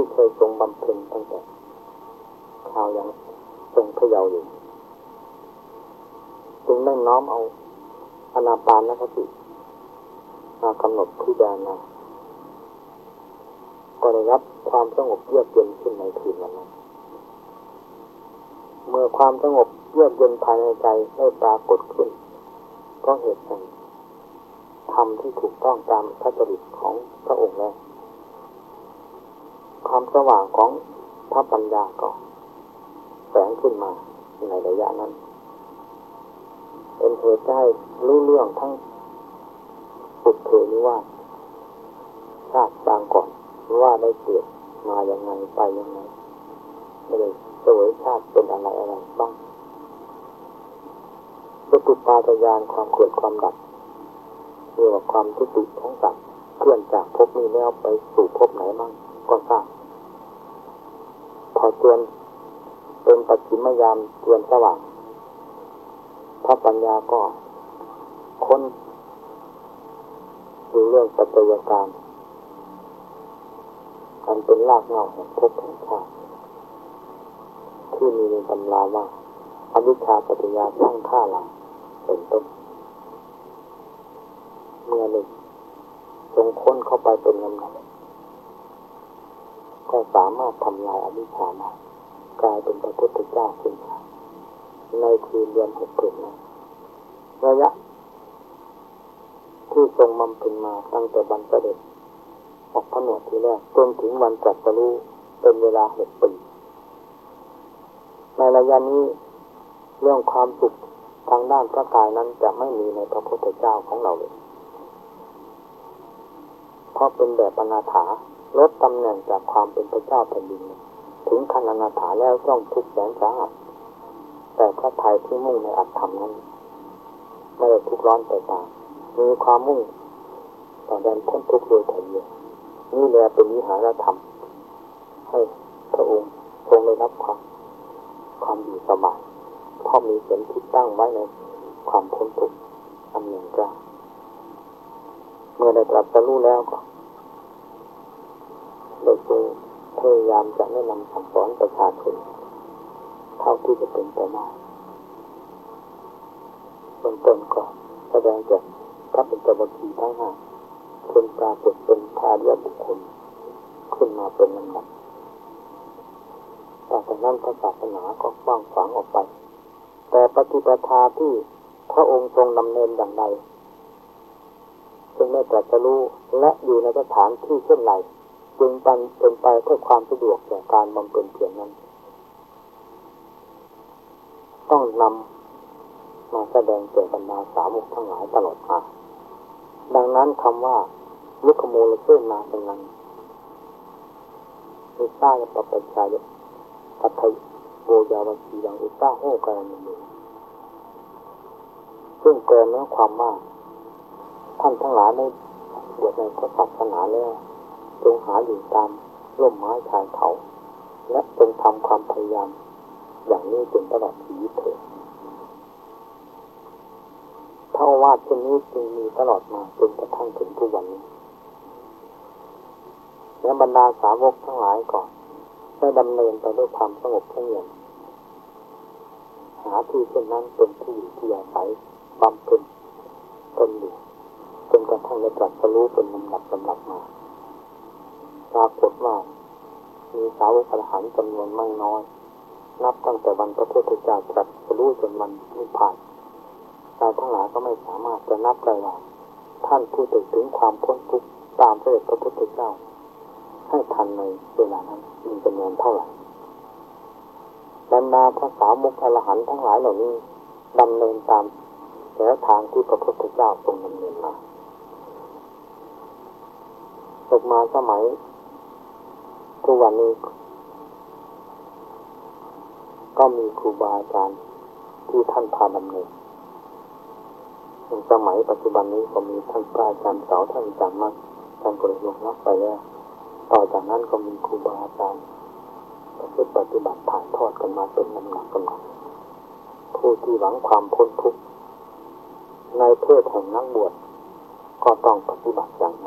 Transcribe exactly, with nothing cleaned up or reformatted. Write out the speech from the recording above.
เคยทรงบำเพ็ญตั้งแต่คราวยังทรงพระเยาว์อยู่จึงได้น้อมเอาอานาปานสติมากำหนดพิจารณาก็ได้รับความสงบเยือกเย็นขึ้นในคืนวันนั้นเมื่อความสงบเยือกเย็นภายในใจได้ปรากฏขึ้นก็เหตุแห่งธรรมที่ถูกต้องตามพระจริตของพระองค์แล้วความสว่างของพระปัญญาก็แสงขึ้นมาในระยะนั้นเป็นเหตุให้รู้เรื่องทั้งปุถุนิวาสชาติบางก่อนว่าได้เกิดมาอย่างไรไปอย่างไรไม่ได้เสวยชาติเป็นอะไรอะไรบ้างจตุปาทญาณความเกิดความดับเรียกว่าความทุติของสัตว์เคลื่อนจากภพนี้แล้วไปสู่ภพไหนบ้างก็ทราบพอเตือนเป็นปัจฉิมยามเตือนสว่างพระปัญญาก็ค้นดูเรื่องปัจจัยการอันเป็นรากเหง้าแห่งภพแห่งชาติที่มีในตำราว่าอวิชชาปัจจยาสร้างฆ่าเราเป็นต้นเมื่อหนึ่งทรงค้นเข้าไปเป็นลำดับก็สามารถทำลายอวิชชาได้กลายเป็นพระพุทธเจ้าขึ้นมาในคืนเดือนหกเพลนั้นระยะที่ทรงบำเพ็ญมาตั้งแต่วันเสด็จออกผนวดทีแรกจนถึงวันตรัสรู้เป็นเวลาหกปีในระยะนี้เรื่องความสุขทางด้านพระกายนั้นจะไม่มีในพระพุทธเจ้าของเราเลยเพราะเป็นแบบอนาถาลดตำแหน่งจากความเป็นพระเจ้าแผ่นดินถึงขั้นอนาถาแล้วต้องทุกข์แสนสาหัสแต่พระทัยที่มุ่งในอัตธรรมนั้นไม่ได้ทุกข์ร้อนแต่ตามีความมุ่งต่อแดนพ้นทุกข์โดยถ่ายเดียวนี่แหละเป็นวิหารธรรมให้พระองค์ทรงได้รับความความอยู่สบายเพราะมีเสียงที่ตั้งไว้ในความพ้นทุกข์อันหนึ่งกล้าเมื่อได้ตรัสรู้แล้วก็ได้ทรงพยายามจะแนะนำสั่งสอนประชาชนเท่าที่จะเป็นไปได้เบื้องต้นก็แสดงจากพระปัญจวัคคีย์ทั้งห้าเป็นปรากฏเป็นพาริยบุคคลขึ้นมาเป็นลำดับแต่จากนั้นพระศาสนาก็กว้างขวางออกไปแต่ปฏิปทาที่พระองค์ทรงดำเนินอย่างไรจึงได้ตรัสรู้และอยู่ในสถานที่เช่นไรจึงเป็นไปเพื่อความสะดวกแก่การบำเพ็ญเพียรนั้นต้องนำมาแสดงแก่บรรดาสาวกทั้งหลายตลอดมาดังนั้นคำว่าลุคโมลเซนาเป็นนั้นอุตตาปปัจจายปัทไทโวญาวสียังอุตตาโหการณีซึ่งเกินเนื้อความว่าท่านทั้งหลายในบวชในพระศาสนาแล้วจงหาอยู่ตามร่มไม้ชายเขาและจงทำความพยายามอย่างนี้จนตลอดชีวิตเถิดพระโอวาทเช่นนี้จึงมีตลอดมาจนกระทั่งถึงทุกวันนี้และบรรดาสาวกทั้งหลายก็ได้ดำเนินไปด้วยความสงบเงียบหาที่เช่นนั้นเป็นที่อยู่ที่อาศัยบำเพ็ญตนอยู่จนกระทั่งได้ตรัสรู้เป็นลำดับลำดับมาปรากฏว่ามีสาวกอรหันต์จำนวนไม่น้อยนับตั้งแต่วันพระพุทธเจ้าตรัสรู้จนวันนิพพานเราทั้งหลายก็ไม่สามารถจะนับได้ว่าท่านผู้ถึงความพ้นทุกข์ตามเสด็จพระพุทธเจ้าให้ทันในเวลานั้นมีจำนวนเท่าไหร่บรรดาพระสาวกอรหันต์ทั้งหลายเหล่านี้ดำเนินตามแนวทางที่พระพุทธเจ้าทรงดำเนินมาตกมาสมัยทุกวันนี้ก็มีครูบาอาจารย์ที่ท่านพาดำเนินในสมัยปัจจุบันนี้ก็มีท่านพระอาจารย์เสาท่านอาจารย์มั่นท่านก็เลยลงรับไปแล้วต่อจากนั้นก็มีครูบาอาจารย์ที่ปฏิบัติถ่ายทอดกันมาเป็นลำดับลำดับผู้ที่หวังความพ้นทุกข์ในเพศแห่งนักบวชก็ต้องปฏิบัติอย่างนั้น